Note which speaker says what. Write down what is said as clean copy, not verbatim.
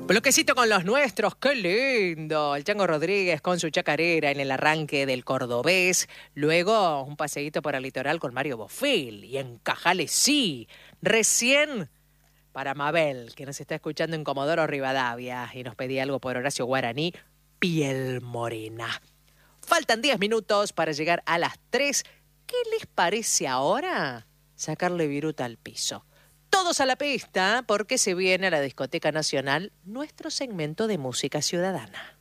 Speaker 1: Bloquecito con los nuestros, qué lindo. El Chango Rodríguez con su chacarera en el arranque del cordobés. Luego un paseíto por el litoral con Mario Bofill. Y en Cajales sí. Recién para Mabel, que nos está escuchando en Comodoro Rivadavia y nos pedía algo por Horacio Guaraní, Piel Morena. Faltan 10 minutos para llegar a las 3. ¿Qué les parece ahora sacarle viruta al piso? Todos a la pista, porque se viene a la Discoteca Nacional nuestro segmento de música ciudadana.